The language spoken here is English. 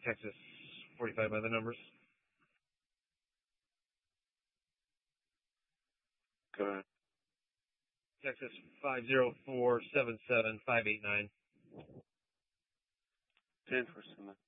Texas 45 by the numbers. Go ahead. Texas 50477 589. 10 for Sima.